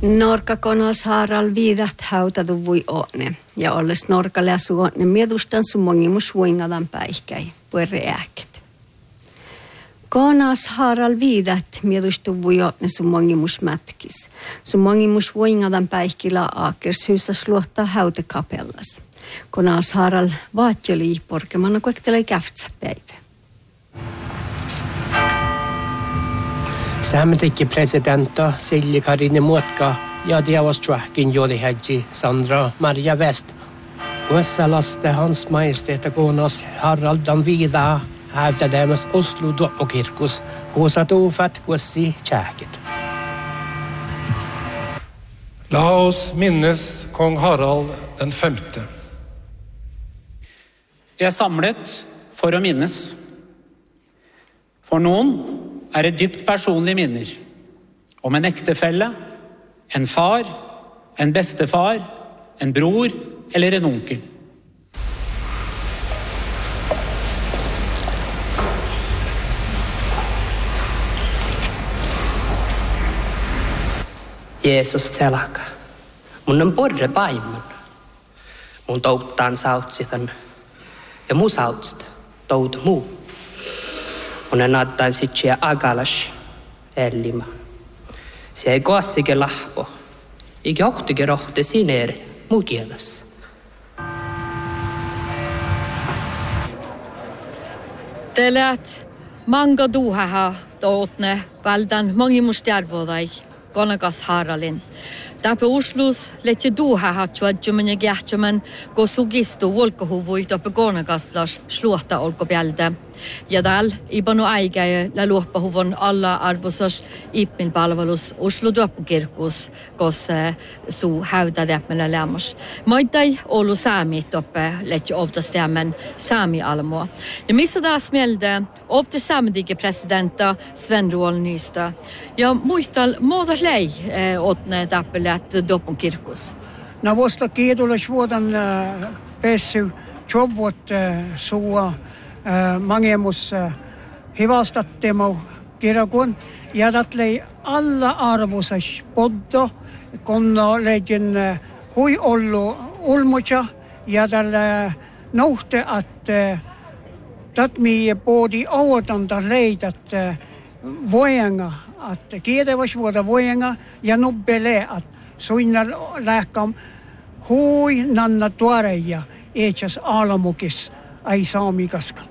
Norkakonas haaral viidat hautatu vui oone. Ja olles norkalle asuonne miedustan sun mongimus vuingadan päihkäi, puerre ääket. Konas haaral viidat miedustu vui oone sun mongimus mätkis. Sun mongimus vuingadan päihkila aakers hyysas luottaa hautekapellas. Konas haaral vaatjoli porkemana kuektele käftsä päivä. Saametikin presidenta Silja Karine Muotka ja diavastruahkin juolihädji Sandra Maria West. Uessa laste Hans Majesteet Konas Haraldan Viidaa häytädämäs Oslo Doppokirkus, kuusa tuufat kuossi tjääkit. La oss minnes kong Harald den 5. Vi er samlet for å minnes. For noen er det dypt personlige minner om en ektefelle, en far, en bestefar, en bror eller en onkel. Jeesus selaka. Mun on porre paimun. Mun touttaan sautsitan. Ja mu sautsta tout muu. Mun en aattain sitsiä agalas ellima. Se ei koassike lahpo. Eikä ohtike rohte sineer muu kielas. Te läät manga duhaha toutne valdan mangimustjärvodai konakas Haralin. Täpä uslus letje duhaha tjuadjumen ja gähtjumen ko sugistu volkohuvui toppe konakaslas sluotta olkopjältä. Ja täällä ibanu äikäjä la luoppahuvon alla arvosas ippilpalvelus Oslo Doppokirkus, kos su häytä täppänä lämmus. Maittai ollut saami toppe letje ovtastämmen saami almoa. Ja missä taas mieltä ovta saamedikke presidenta Sven Roald Nystad. Ja muistal muuta lei otne täppälät Doppokirkus. Na vosta kiitos vuodan päässyt jovot sua mangemus hivastattemo kirjakon ja tatlei alla arvosas poddo konna leiden hui ollu ulmucha ja tällä nohte att tatmi podi autanta leidat vojenga att kiedevas vuoda vojenga ja nubbele att suinna lähkam hui nanna tuoreja eetjas alamukis ai saamikaskan.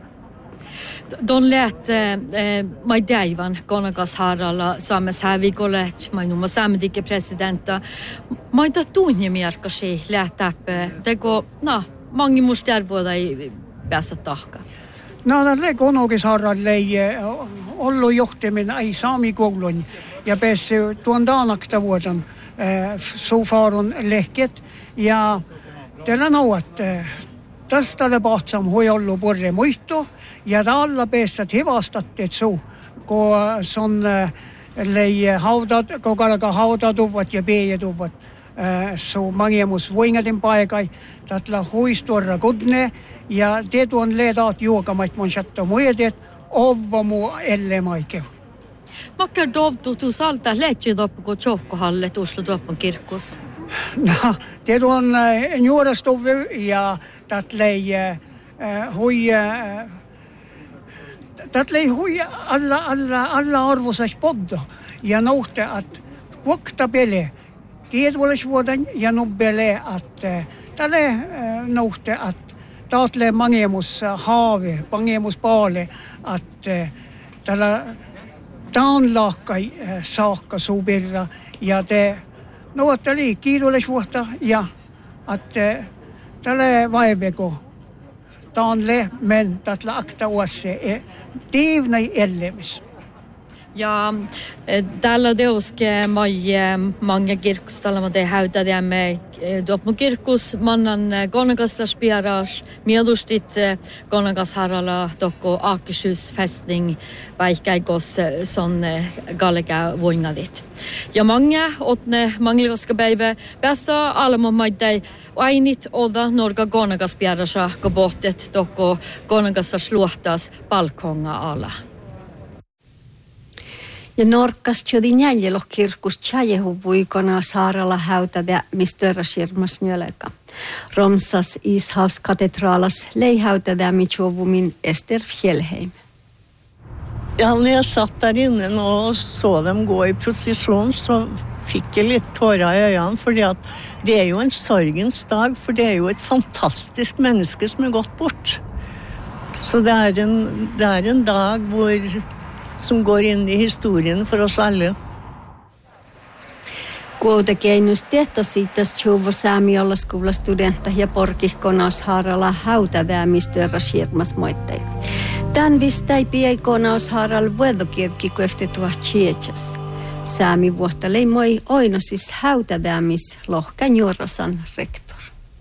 Don lät mai däivan konakas Haralla Suomessa hävikolle, mai numma saamedikke presidenta. Mai da tunjemiarkasi lähtäppä, teko, mangi mustjärvuoda ei päässä tahka. Le konokis Haralla ei ollu johtamin ai saamikoulun ja päässyt tuon taanakta vuodan suufaarun lehket ja teillä nouat tästä pahtsam hui ollu porre muistu ja täällä pääsät hivastatteet suu, kun son lei haudat, kun kalka haudatuvat ja peejetuvat suu mangemus voingatin paikai, tällä huistorra kudne ja te tuon leedaat juokamat mun chatto mujetet, ovva muu elle maikeu. Makkar dovtu salta lähtje doppo tjohkohallet Oslo Doppokirkus. No, te tuon nuorastuvu ja tatlei hui alla arvosas poddo ja nohte at kuokta pele kiedvoles vuoden ja nubbele at tälle nohte at taatle mangemus haave mangemus paale at tällä taanlaakkai saakka suubirra ja te nuotteli kiidolles vuotta ja että tälle vaiveko taanle men tatla akta uasse tiivnai ellemis. Ja täällä teoske mai mange kirkustalla te häytädämme Doppokirkus mannan konakas spiaras miedustit konakas Haralla tokko Akershusfästning vaikkaikos son gallega voingadit. Ja mange otne mangligaska päivä päässä almo maidai ainit oda norga konakas spiarasa kobotet tokko konakas sluohtas balkonga alla. Ja norkkas tjodin jäljelo kirkus tjajehu vuikona saaralla häytädä mistörasirmas njöleka. Romsas Ishavskatedralas leihäytädä mitjovumin Ester Fjellheim. Ja, när jag satt där inne och såg dem gå i procession så fick jag lite tårar i ögonen för att det är ju en sorgens dag för det är ju ett fantastiskt människa som har gått bort. Så det är en dag som går in i historien för oss alla. Kuitenkin tietoisitas tjuvo saamiolaiskuulla studenta ja porkihkonaus haaralla häytädäämistöörä shirmas moittein. Tän vistai piaikonaus haaral vuodokirkki kueftetua chiechas. Saami vuotta leimoi oinosis häytädäämis lohkan juurasan rektor.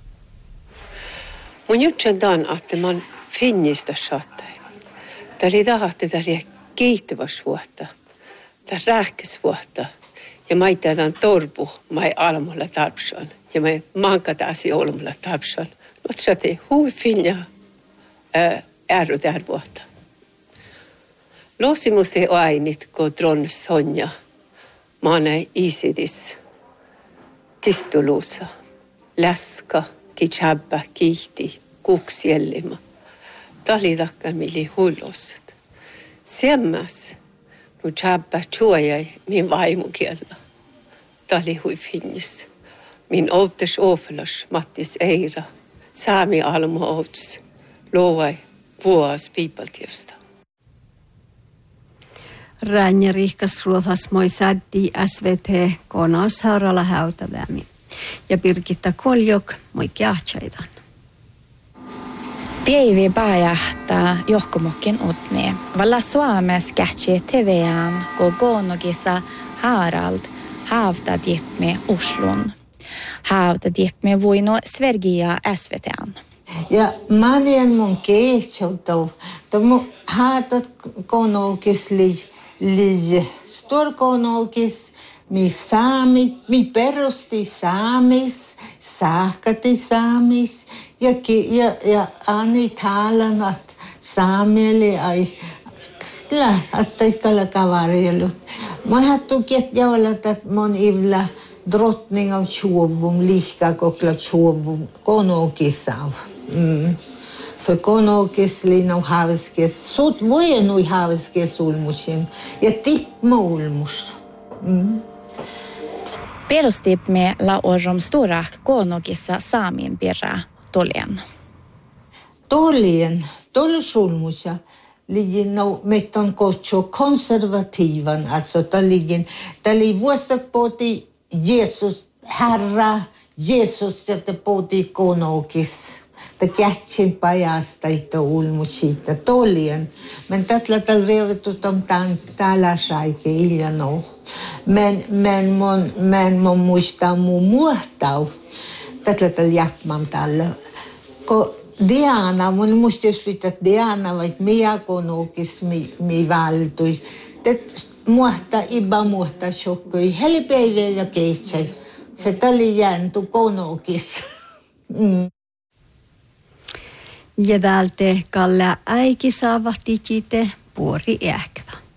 Mun jutsendan että man finnistä sattai. Täällä tahti täällä kiittäväs vuotta. Täällä rääkkis vuotta. Ja mä tämän torvu, mä almulla tapsan. Ja mä mankataasi olmulla tapsan. Mutta se tei hui finja ääry tähän vuotta. Losimusti ainit, kun dron sonja. Mä näin isidis. Kistuluusa. Läska, kitsabba, kiihti, kuksiellima. Talidakkan mili hullosat. Semmas. Nu tjabba tjuojai min vaimukielä. Tali hui finnis. Min ovtes ofelas Mattis Eira. Saami almo ovts. Loai vuos piipaltievsta. Ränjä rihkas ruohas moi säddi SVT konaus haaralla häytädäämi. Ja Birgitta Koljok moi kiahtsaidan. Päivi pääjähtää johkomokin utni. Valla Suomes kätsi TV:ään, kun koonogissa Harald hävdadjipmi Oslon. Hävdadjipmi vuino Svergia SVT:ään. Ja manien mun kehtsautu. Tomu haatat koonogis li stor koonogis. Mi perusti saamis, saakati saamis ja ani talan att saameli ai lähtäikalla kavarjelut. Man hattu ketjavalat att man ivla drottning av tjovum lika kokla tjovum konokisav. För konokis linau haviskes sut vojenui haviskes ulmusin ja tippma ulmus. Perustimme la orrom stora koonogissa saamin pirra tolien. Tollen sulmusa ligger no metton kocho konservativan, alltså där ligger vuostak poti Jesus, Herra, Jesus jätte poti koonogis. Det kätsin pajasta ito ulmusita tolien. Men tällä revetut on täällä saike iljano. Men mon muistaa mun muohtau. Tällä jäppmam tällä. Ko Diana, mun muistais että Diana vaikka mia konokis mi valtui. Det muohta iba muohta shokkui. Helipäivä ja keitsai. Fetali jäntu konokis. Ja täältä Kalle äiki saavahti puori ähktä.